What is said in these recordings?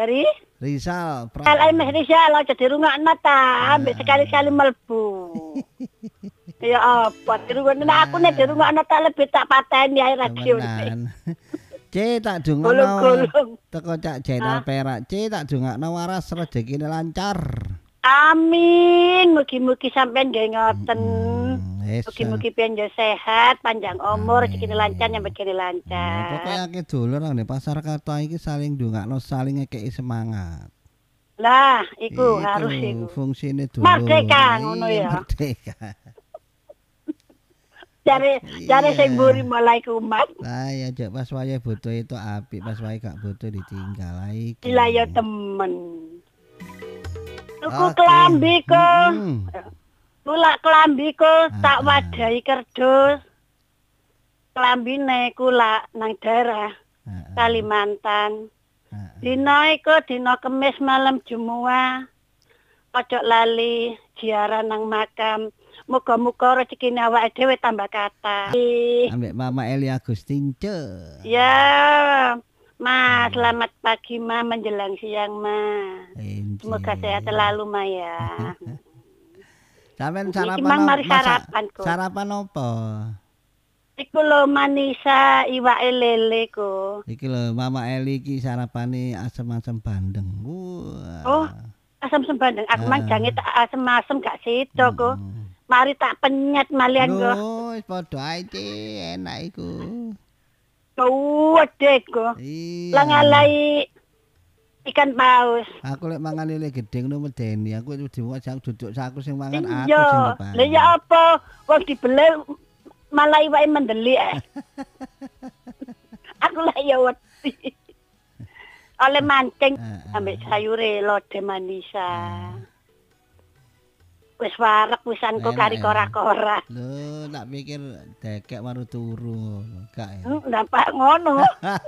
Dari Rizal. Mas Rizal aja dirungokno ta, ambek sekali-kali mlebu. Ya apa dirungokno aku nek dirungokno tak lebih tak pateni ae radio. C tak dongakno teko Cak Jenal Perak. C tak dongakno waras rezekine lancar. Amin, mugi-mugi sampean nggih ngoten. Mugi-mugi piye sehat, panjang umur, rezekine lancar, nyambut gawe lancar. Pokoke akeh dulur nang pasar Karto iki saling ndongakno, saling ngekeki semangat. Lah, iku harus iku. Fungsine dulur. Merdeka ngono ya. Merdeka. Jare sing mburi mulai kumat. Lah ya jak pas wayahe butuh itu apik, pas wayahe gak butuh ditinggal iki. Lah ya temen. Tuku klambi kok. Tulak klambi kok tak wadahi kerdus. Klambine kula nang daerah Kalimantan. Dina iku dina Kemis malam Jumat. Ojo lali ziarah nang makam. Muga-muga rezekine awake dhewe tambah kathah. Ambek Mama Eli Agustince. Ya, Mas, selamat pagi, Ma, menjelang siang, Ma. Semoga sehat selalu, Ma ya. Sampeyan sarapan sarapan apa? Iku lho manisa iwake lele ku. Iki lho Mama Eli iki sarapane asem-asem bandeng. Oh, asem-asem bandeng. Aku manjange tak asem-asem gak sida kok. Mari tak penyet malian kok. Oh, wis padha ae enak iku. Wedhe kok. Lah ngalai ikan paus. Aku lek mangan lele gedhe ngono medeni. Aku diwajang duduk saku sing mangan aku sing depan. Lah ya apa? Wong dibele malah iwake mendeli Aku lah ya wedi. Oleh mancing ambek sayure lode manisa. Wis warek wisan kok kari kora-kora. Lho, tak pikir dekek waru turu. Gak ya. Nampak ngono.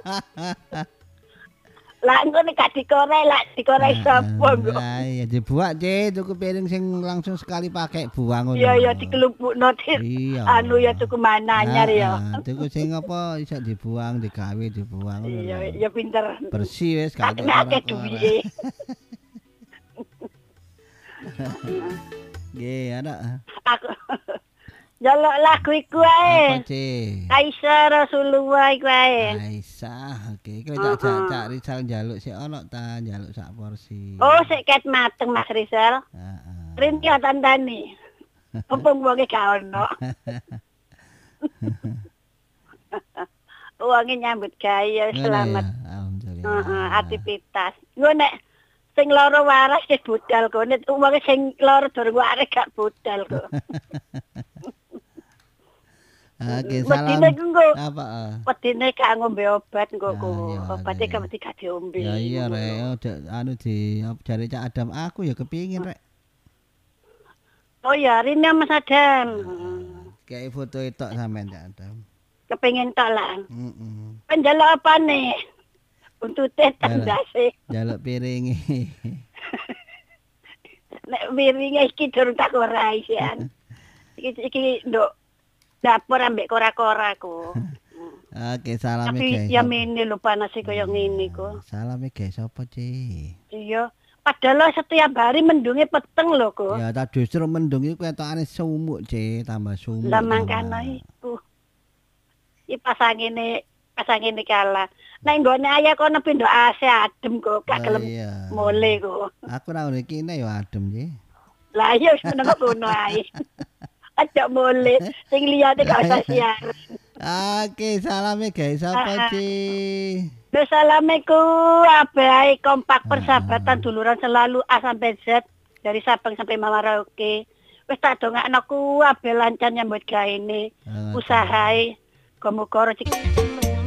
Lah engko nek gak dikorek, lak dikorek sapa kok. Lah iya dibuak, Cik, tuku piring sing langsung sekali pakai buang ngono. Iya ya dikelumpukno. Iya. Anu ya tuku mananyar ya. Tuku sing apa iso dibuang, digawe dibuang ngono. Iya, ya pinter. Bersih wis gak akeh duwe. Nggih, ana. Aku jaluk lagu iku ae. Apa, Cik? Aisyah Rasulullah iku ae. Aisyah, oke. Iki Cak Rizal njaluk sik ana ta, njaluk sak porsi. Oh, sik ket mateng Mas Rizal. Heeh. Rinti tandani. Mumpung wonge gak ono. Wonge nyambut gawe selamat. Alhamdulillah. Aktivitas. Engko nek sing loro waras wis budal kok. Nek wong sing loro durung waras gak budal kok. Oke, salam. Apa? Wedine gak ngombe obat engko obate gak mesti gak diombe. Ya iya rek, anu di jare Cak Adam aku ya kepingin rek. Oh ya, Rina Mas Adam. Kayak foto itu sampean Cak Adam. Kepengin tok lah. Heeh. Penjaluk apa nih? Untuk tendase. Jaluk piringe. Nek piringe iki durung tak ora isian. Iki nduk dapur ambek kora-kora ku. Oke, salame Tapi guys. ya mene lho panas kaya ngene ku. Salame guys, sapa, Ci? Iya. Padahal setiap hari mendunge peteng lho ku. Ya, tak justru mendung iku ketokane sumuk, Ci, tambah sumuk. Lah mangkane iku. Iki pasangene kalah. Nek nggone ayah kono pindho AC adem kok, gak gelem mole kok. Aku ra ngene kene ya adem, Ci. Lah iya wis meneng kono ae. Aja mole, sing liyane gak usah siaran. Oke, salame guys, sapa Ci? Assalamualaikum, abai kompak persahabatan duluran selalu A sampai Z dari Sabang sampai Mawarauke. Wis tak dongakno ku abe lancar nyambut gawe ini. Usahae muga-muga rezeki